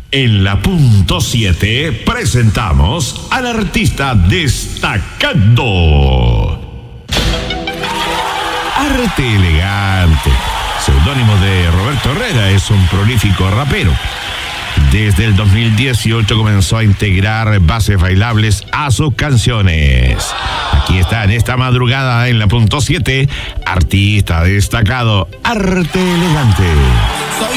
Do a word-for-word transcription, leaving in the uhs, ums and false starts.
En la punto siete presentamos al artista destacado. Arte Elegante, seudónimo de Roberto Herrera, es un prolífico rapero. Desde el dos mil dieciocho comenzó a integrar bases bailables a sus canciones. Aquí está en esta madrugada en la punto siete, artista destacado, Arte Elegante. Soy